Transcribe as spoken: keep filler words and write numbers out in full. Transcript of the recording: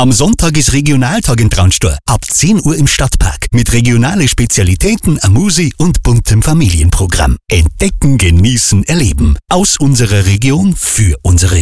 Am Sonntag ist Regionaltag in Traunstor. Ab zehn Uhr im Stadtpark. Mit regionalen Spezialitäten, Amusi und buntem Familienprogramm. Entdecken, genießen, erleben. Aus unserer Region für unsere